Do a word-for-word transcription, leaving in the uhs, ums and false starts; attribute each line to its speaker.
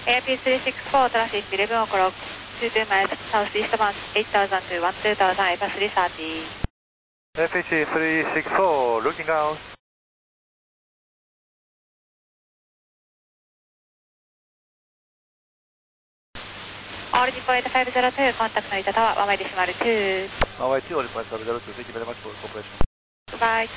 Speaker 1: A I P three six four, traffic eleven o'clock, two two miles southeast bound eight thousand to one two thousand, A P A three thirty.
Speaker 2: F H three six four, looking out.
Speaker 1: Origin point five zero two, contact Narita Tower, one way decimal two.
Speaker 2: one way two, origin point five zero two, thank you very much for the cooperation.
Speaker 1: Goodbye.